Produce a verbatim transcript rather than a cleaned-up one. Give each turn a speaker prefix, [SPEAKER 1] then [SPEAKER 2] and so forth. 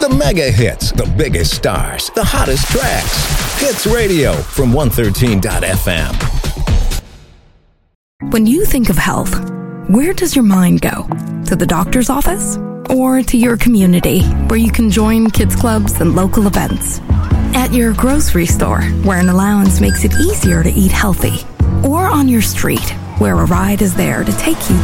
[SPEAKER 1] The mega hits, the biggest stars, the hottest tracks. Hits Radio from one thirteen dot f m.
[SPEAKER 2] When you think of health, where does your mind go? To the doctor's office? Or to your community, where you can join kids clubs and local events? At your grocery store, where an allowance makes it easier to eat healthy? Or on your street, where a ride is there to take you